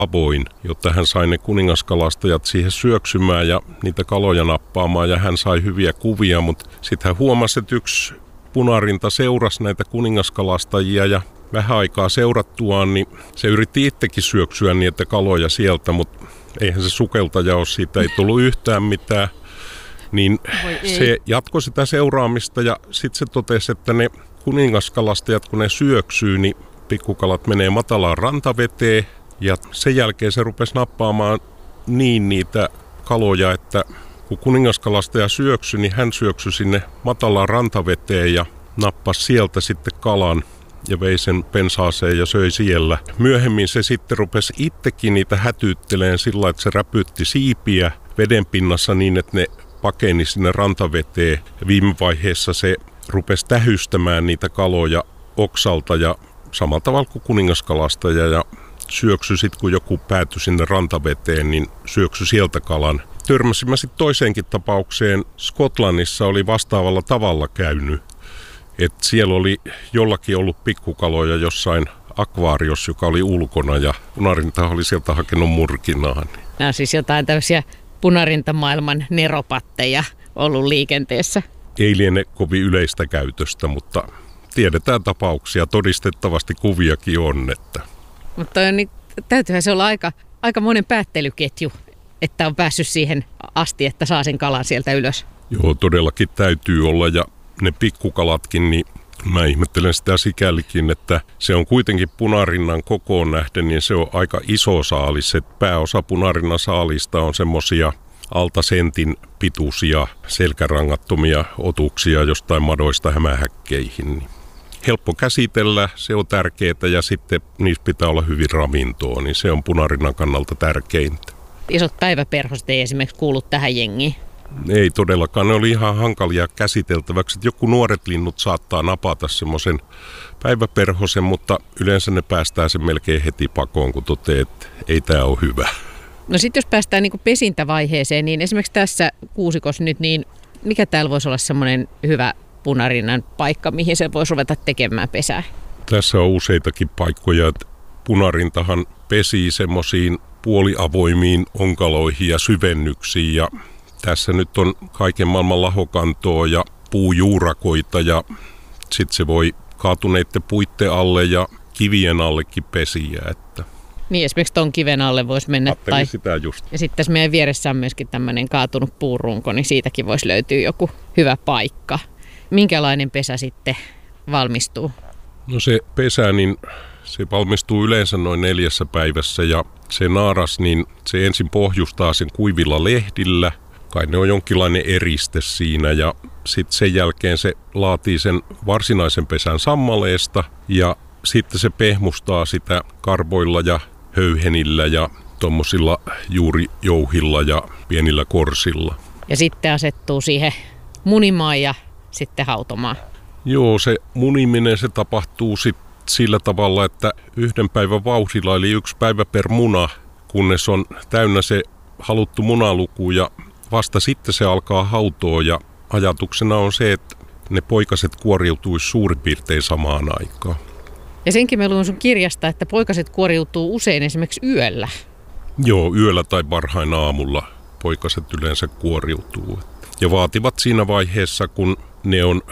avoin, jotta hän sai ne kuningaskalastajat siihen syöksymään ja niitä kaloja nappaamaan ja hän sai hyviä kuvia, mutta sitten hän huomasi, että yksi punarinta seurasi näitä kuningaskalastajia ja vähän aikaa seurattuaan, niin se yritti itsekin syöksyä niitä kaloja sieltä, mutta eihän se sukeltaja ole, siitä ei tullut yhtään mitään. Niin se jatkoi sitä seuraamista ja sitten se totesi, että ne kuningaskalastajat, kun ne syöksyy, niin pikkukalat menee matalaan rantaveteen ja sen jälkeen se rupesi nappaamaan niin niitä kaloja, että kun kuningaskalastaja syöksyi, niin hän syöksyi sinne matalaan rantaveteen ja nappasi sieltä sitten kalan ja vei sen pensaaseen ja söi siellä. Myöhemmin se sitten rupesi itsekin niitä hätyytteleen sillä, että se räpytti siipiä vedenpinnassa niin, että ne pakeni sinne rantaveteen. Viime vaiheessa se rupesi tähystämään niitä kaloja oksalta ja samalla tavalla kuin kuningaskalastaja ja syöksy sitten, kun joku päätyi sinne rantaveteen, niin syöksy sieltä kalan. Törmäsimme sitten toiseenkin tapaukseen. Skotlannissa oli vastaavalla tavalla käynyt. Et siellä oli jollakin ollut pikkukaloja jossain akvaariossa, joka oli ulkona ja punarinta oli sieltä hakenut murkinaan. Nämä on siis jotain tämmöisiä punarintamaailman neropatteja ollut liikenteessä. Ei liene kovin yleistä käytöstä, mutta tiedetään tapauksia. Todistettavasti kuviakin on. Mutta niin, täytyyhän se olla aika monen päättelyketju, että on päässyt siihen asti, että saa sen kalan sieltä ylös. Joo, todellakin täytyy olla ja ne pikkukalatkin, niin mä ihmettelen sitä sikälikin, että se on kuitenkin punarinnan kokoon nähden, niin se on aika iso saalis. Et pääosa punarinnan saalista on semmosia alta sentin pituisia selkärangattomia otuksia jostain madoista hämähäkkeihin. Helppo käsitellä, se on tärkeää ja sitten niissä pitää olla hyvin ravintoa, niin se on punarinnan kannalta tärkeintä. Isot päiväperhoset ei esimerkiksi kuulu tähän jengiin. Ei todellakaan, ne oli ihan hankalia käsiteltäväksi. Joku nuoret linnut saattaa napata semmoisen päiväperhosen, mutta yleensä ne päästää sen melkein heti pakoon, kun toteaa, että ei tämä ole hyvä. No sitten jos päästään niin kuin pesintävaiheeseen, niin esimerkiksi tässä kuusikossa nyt, niin mikä täällä voisi olla semmoinen hyvä punarinnan paikka, mihin se voisi ruveta tekemään pesää? Tässä on useitakin paikkoja, että punarintahan pesii semmoisiin puoliavoimiin onkaloihin ja syvennyksiin ja tässä nyt on kaiken maailman lahokantoa ja puujuurakoita ja sitten se voi kaatuneiden puitten alle ja kivien allekin pesiä. Niin esimerkiksi ton kiven alle voisi mennä. Ajattelin sitä just. Ja sitten tässä meidän vieressä on myöskin tämmöinen kaatunut puurunko, niin siitäkin voisi löytyä joku hyvä paikka. Minkälainen pesä sitten valmistuu? No se pesä, niin se valmistuu yleensä noin 4 päivässä ja se naaras, niin se ensin pohjustaa sen kuivilla lehdillä. Kai ne on jonkinlainen eriste siinä ja sitten sen jälkeen se laatii sen varsinaisen pesän sammaleesta ja sitten se pehmustaa sitä karvoilla ja höyhenillä ja tuommoisilla juurijouhilla ja pienillä korsilla. Ja sitten asettuu siihen munimaan ja sitten hautomaan. Joo, se muniminen se tapahtuu sitten sillä tavalla, että 1 päivän vauhdilla eli 1 päivä per muna, kunnes on täynnä se haluttu munaluku ja vasta sitten se alkaa hautoa ja ajatuksena on se, että ne poikaset kuoriutuisi suurin piirtein samaan aikaan. Ja senkin mä luin sun kirjasta, että poikaset kuoriutuu usein esimerkiksi yöllä. Joo, yöllä tai varhain aamulla poikaset yleensä kuoriutuu. Ja vaativat siinä vaiheessa, kun ne on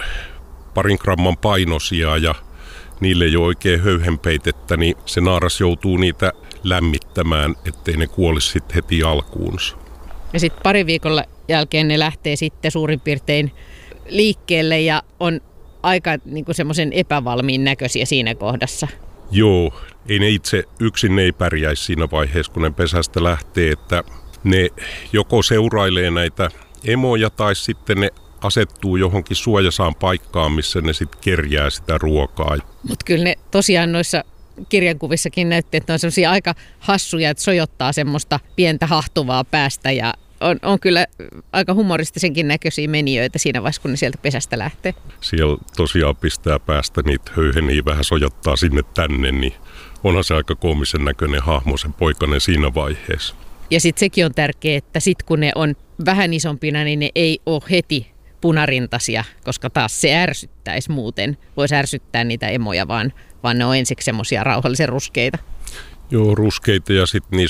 2 gramman painoisia ja niille ei ole oikein höyhenpeitettä, niin se naaras joutuu niitä lämmittämään, ettei ne kuolisi sitten heti alkuunsa. Ja sitten 2 viikolla jälkeen ne lähtee sitten suurin piirtein liikkeelle ja on aika niin kuin semmoisen epävalmiin näköisiä siinä kohdassa. Joo, ei ne itse yksin ei pärjäisi siinä vaiheessa, kun ne pesästä lähtee, että ne joko seurailee näitä emoja tai sitten ne asettuu johonkin suojasaan paikkaan, missä ne sitten kerjää sitä ruokaa. Mutta kyllä ne tosiaan noissa kirjankuvissakin näytti, että on semmoisia aika hassuja, että sojottaa semmoista pientä hahtuvaa päästä ja on kyllä aika humoristisenkin näköisiä menijöitä siinä vaiheessa, kun ne sieltä pesästä lähtee. Siellä tosiaan pistää päästä niitä höyheniä, vähän sojottaa sinne tänne, niin onhan se aika koomisen näköinen hahmo, se poikainen siinä vaiheessa. Ja sitten sekin on tärkeää, että sitten kun ne on vähän isompina, niin ne ei ole heti punarintaisia, koska taas se ärsyttäisi muuten. Voisi ärsyttää niitä emoja, vaan ne on ensiksi semmoisia rauhallisen ruskeita. Joo, ruskeita ja sitten